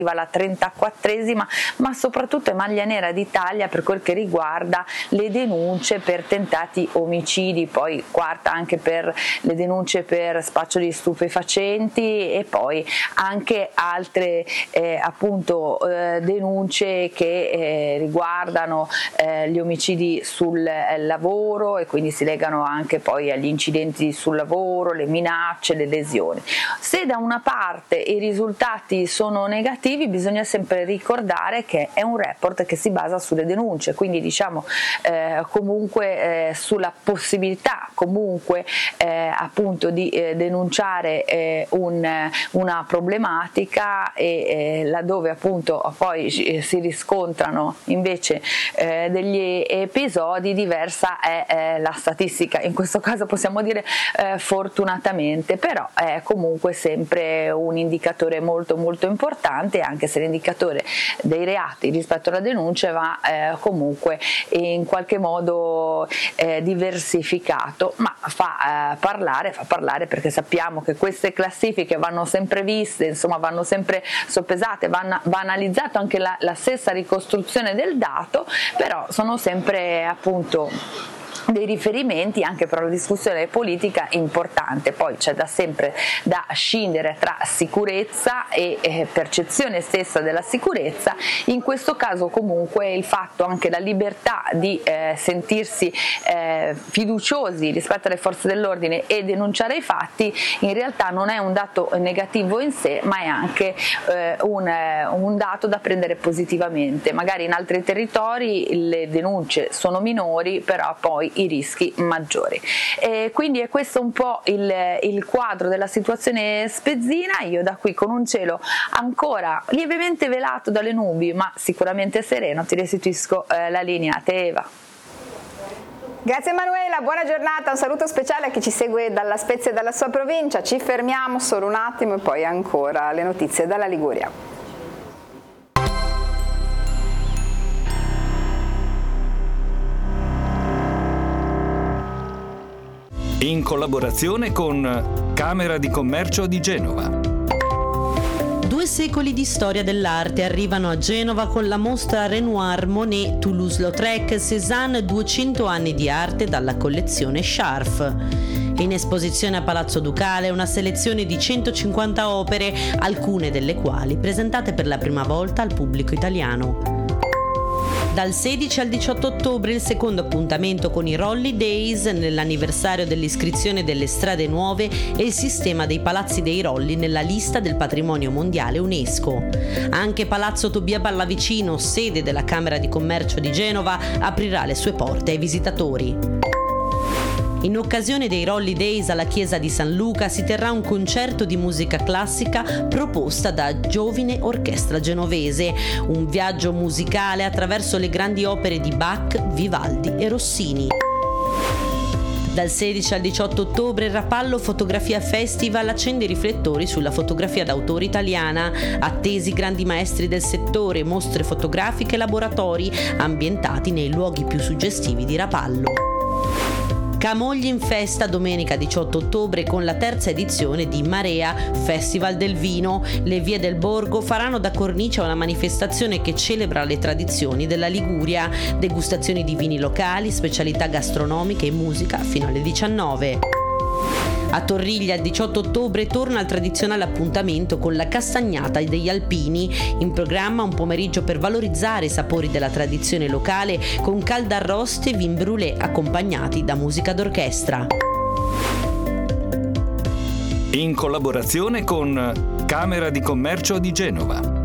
la 34esima, ma soprattutto è maglia nera d'Italia per quel che riguarda le denunce per tentati omicidi, poi quarta anche per le denunce per spaccio di stupefacenti e poi anche altre denunce che riguardano gli omicidi sul lavoro e quindi si legano anche poi agli incidenti sul lavoro, le minacce, le lesioni. Se da una parte i risultati sono negativi, bisogna sempre ricordare che è un report che si basa sulle denunce, quindi comunque sulla possibilità comunque appunto di denunciare una problematica e laddove appunto poi si riscontrano invece degli episodi, diversa è la statistica. In questo caso possiamo dire fortunatamente, però è comunque sempre un indicatore molto molto importante, anche se l'indicatore dei reati rispetto alla denuncia va comunque in qualche modo diversificato, ma fa parlare perché sappiamo che queste classifiche vanno sempre viste, insomma vanno sempre soppesate, va analizzato anche la stessa ricostruzione del dato, però sono sempre appunto dei riferimenti anche per la discussione politica importante. Poi c'è sempre da scindere tra sicurezza e percezione stessa della sicurezza. In questo caso comunque il fatto, anche la libertà di sentirsi fiduciosi rispetto alle forze dell'ordine e denunciare i fatti, in realtà non è un dato negativo in sé, ma è anche un dato da prendere positivamente. Magari in altri territori le denunce sono minori, però poi i rischi maggiori. Quindi è questo un po' il quadro della situazione spezzina. Io da qui, con un cielo ancora lievemente velato dalle nubi ma sicuramente sereno, ti restituisco la linea a te, Eva. Grazie Emanuela, buona giornata, un saluto speciale a chi ci segue dalla Spezia e dalla sua provincia. Ci fermiamo solo un attimo e poi ancora le notizie dalla Liguria. In collaborazione con Camera di Commercio di Genova. 2 secoli di storia dell'arte arrivano a Genova con la mostra Renoir, Monet, Toulouse-Lautrec, Cézanne, 200 anni di arte dalla collezione Scharf. In esposizione a Palazzo Ducale una selezione di 150 opere, alcune delle quali presentate per la prima volta al pubblico italiano. Dal 16 al 18 ottobre il secondo appuntamento con i Rolly Days, nell'anniversario dell'iscrizione delle strade nuove e il sistema dei palazzi dei Rolli nella lista del patrimonio mondiale UNESCO. Anche Palazzo Tobia Pallavicino, sede della Camera di Commercio di Genova, aprirà le sue porte ai visitatori. In occasione dei Rolly Days alla chiesa di San Luca si terrà un concerto di musica classica proposta da Giovine Orchestra Genovese, un viaggio musicale attraverso le grandi opere di Bach, Vivaldi e Rossini. Dal 16 al 18 ottobre il Rapallo Fotografia Festival accende i riflettori sulla fotografia d'autore italiana, attesi grandi maestri del settore, mostre fotografiche e laboratori ambientati nei luoghi più suggestivi di Rapallo. Camogli in festa domenica 18 ottobre con la terza edizione di Marea, Festival del Vino. Le vie del borgo faranno da cornice a una manifestazione che celebra le tradizioni della Liguria, degustazioni di vini locali, specialità gastronomiche e musica fino alle 19. A Torriglia il 18 ottobre torna il tradizionale appuntamento con la Castagnata degli Alpini, in programma un pomeriggio per valorizzare i sapori della tradizione locale con caldarroste e vin brûlé accompagnati da musica d'orchestra. In collaborazione con Camera di Commercio di Genova.